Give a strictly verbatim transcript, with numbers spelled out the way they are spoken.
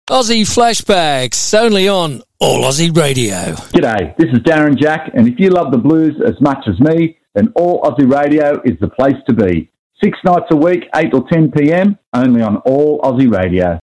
Aussie Flashbacks, only on All Aussie Radio. G'day, this is Darren Jack, and if you love the blues as much as me, then All Aussie Radio is the place to be. Six nights a week, eight till ten p.m, only on All Aussie Radio.